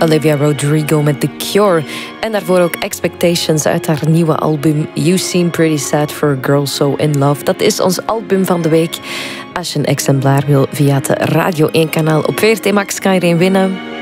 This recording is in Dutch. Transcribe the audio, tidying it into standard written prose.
Olivia Rodrigo met The Cure. En daarvoor ook Expectations uit haar nieuwe album You Seem Pretty Sad for a Girl So In Love. Dat is ons album van de week. Als je een exemplaar wil via het Radio 1 kanaal op VRT Max kan je er een winnen.